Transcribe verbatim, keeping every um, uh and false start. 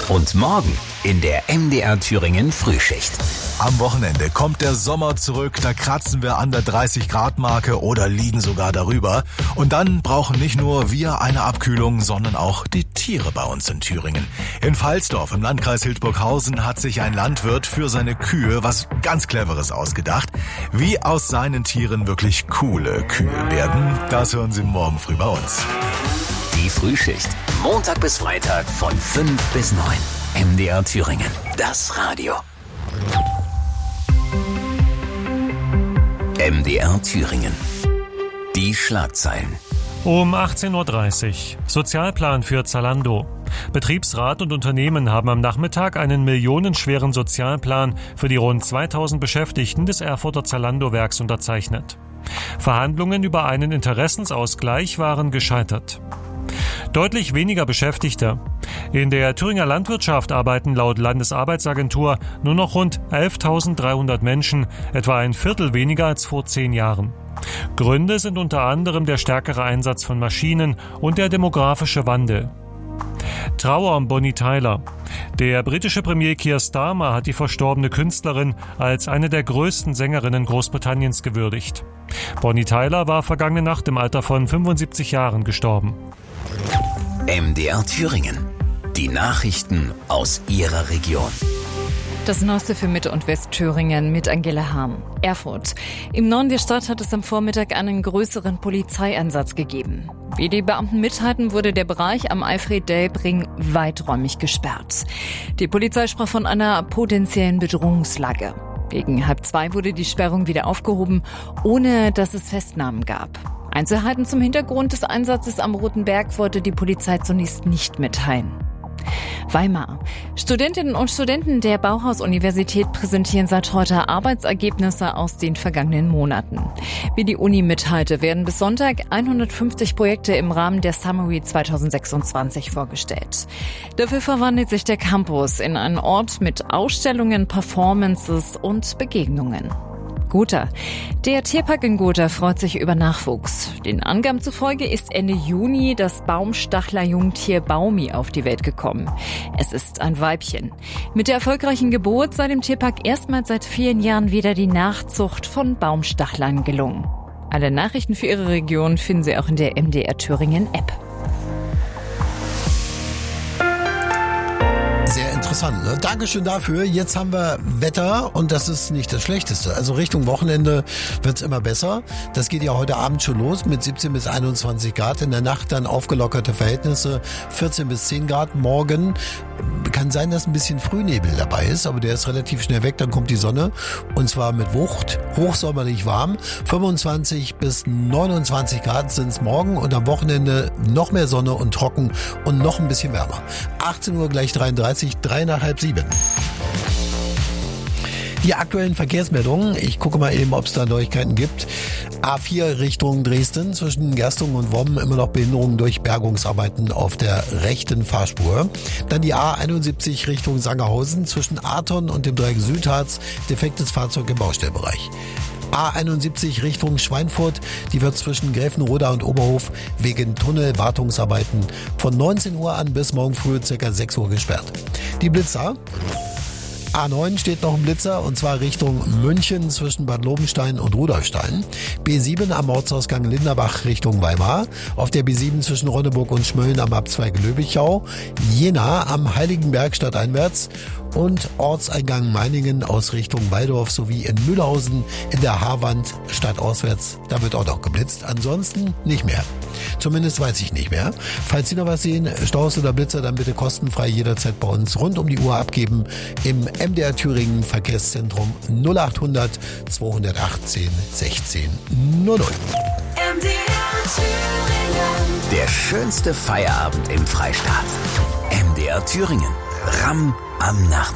Und morgen in der M D R Thüringen Frühschicht. Am Wochenende kommt der Sommer zurück, da kratzen wir an der dreißig Grad Marke oder liegen sogar darüber. Und dann brauchen nicht nur wir eine Abkühlung, sondern auch die Tiere bei uns in Thüringen. In Pfalzdorf im Landkreis Hildburghausen hat sich ein Landwirt für seine Kühe was ganz Cleveres ausgedacht. Wie aus seinen Tieren wirklich coole Kühe werden, das hören Sie morgen früh bei uns. Die Frühschicht. Montag bis Freitag von fünf bis neun. M D R Thüringen. Das Radio. M D R Thüringen. Die Schlagzeilen. Um achtzehn Uhr dreißig. Sozialplan für Zalando. Betriebsrat und Unternehmen haben am Nachmittag einen millionenschweren Sozialplan für die rund zweitausend Beschäftigten des Erfurter Zalando-Werks unterzeichnet. Verhandlungen über einen Interessensausgleich waren gescheitert. Deutlich weniger Beschäftigte. In der Thüringer Landwirtschaft arbeiten laut Landesarbeitsagentur nur noch rund elftausenddreihundert Menschen, etwa ein Viertel weniger als vor zehn Jahren. Gründe sind unter anderem der stärkere Einsatz von Maschinen und der demografische Wandel. Trauer um Bonnie Tyler. Der britische Premier Keir Starmer hat die verstorbene Künstlerin als eine der größten Sängerinnen Großbritanniens gewürdigt. Bonnie Tyler war vergangene Nacht im Alter von fünfundsiebzig Jahren gestorben. M D R Thüringen. Die Nachrichten aus Ihrer Region. Das Neueste für Mitte- und Westthüringen mit Angela Hahn. Erfurt. Im Norden der Stadt hat es am Vormittag einen größeren Polizeieinsatz gegeben. Wie die Beamten mitteilten, wurde der Bereich am Alfred-Delbring weiträumig gesperrt. Die Polizei sprach von einer potenziellen Bedrohungslage. Gegen halb zwei wurde die Sperrung wieder aufgehoben, ohne dass es Festnahmen gab. Einzelheiten zum Hintergrund des Einsatzes am Roten Berg wollte die Polizei zunächst nicht mitteilen. Weimar. Studentinnen und Studenten der Bauhaus-Universität präsentieren seit heute Arbeitsergebnisse aus den vergangenen Monaten. Wie die Uni mitteilte, werden bis Sonntag hundertfünfzig Projekte im Rahmen der Summery zweitausendsechsundzwanzig vorgestellt. Dafür verwandelt sich der Campus in einen Ort mit Ausstellungen, Performances und Begegnungen. Gotha. Der Tierpark in Gotha freut sich über Nachwuchs. Den Angaben zufolge ist Ende Juni das Baumstachler-Jungtier Baumi auf die Welt gekommen. Es ist ein Weibchen. Mit der erfolgreichen Geburt sei dem Tierpark erstmals seit vielen Jahren wieder die Nachzucht von Baumstachlern gelungen. Alle Nachrichten für Ihre Region finden Sie auch in der M D R Thüringen App. Sehr interessant, ne? Dankeschön dafür. Jetzt haben wir Wetter und das ist nicht das Schlechteste. Also Richtung Wochenende wird's immer besser. Das geht ja heute Abend schon los mit siebzehn bis einundzwanzig Grad. In der Nacht dann aufgelockerte Verhältnisse, vierzehn bis zehn Grad. Morgen kann sein, dass ein bisschen Frühnebel dabei ist, aber der ist relativ schnell weg. Dann kommt die Sonne und zwar mit Wucht. Hochsommerlich warm. fünfundzwanzig bis neunundzwanzig Grad sind's morgen und am Wochenende noch mehr Sonne und trocken und noch ein bisschen wärmer. achtzehn Uhr gleich dreiunddreißig. Drei nach halb sieben. Die aktuellen Verkehrsmeldungen. Ich gucke mal eben, ob es da Neuigkeiten gibt. A vier Richtung Dresden zwischen Gerstungen und Wommen immer noch Behinderungen durch Bergungsarbeiten auf der rechten Fahrspur. Dann die A einundsiebzig Richtung Sangerhausen zwischen Aton und dem Dreieck Südharz. Defektes Fahrzeug im Baustellbereich. A einundsiebzig Richtung Schweinfurt, die wird zwischen Gräfenroda und Oberhof wegen Tunnelwartungsarbeiten von neunzehn Uhr an bis morgen früh ca. sechs Uhr gesperrt. Die Blitzer. A neun steht noch ein Blitzer und zwar Richtung München zwischen Bad Lobenstein und Rudolfstein. B sieben am Ortsausgang Linderbach Richtung Weimar. Auf der B sieben zwischen Ronneburg und Schmölln am Abzweig Löbichau. Jena am Heiligenberg stadteinwärts. Und Ortseingang Meiningen aus Richtung Waldorf sowie in Mühlhausen in der Haarwand stadtauswärts. Da wird auch noch geblitzt. Ansonsten nicht mehr. Zumindest weiß ich nicht mehr. Falls Sie noch was sehen, Staus oder Blitzer, dann bitte kostenfrei jederzeit bei uns rund um die Uhr abgeben im M D R Thüringen Verkehrszentrum null achthundert zweihundertachtzehn sechzehn null null. M D R Thüringen. Der schönste Feierabend im Freistaat. M D R Thüringen. Ramm am Nachmittag.